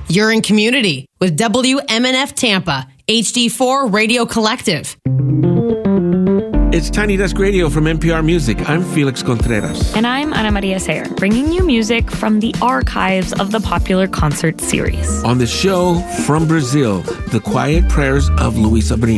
You're in community with WMNF Tampa, HD4 Radio Collective. It's Tiny Desk Radio from NPR Music. I'm Felix Contreras. And I'm Ana Maria Sayer, bringing you music from the archives of the popular concert series. On the show, from Brazil, The Quiet Prayers of Luis Abrino.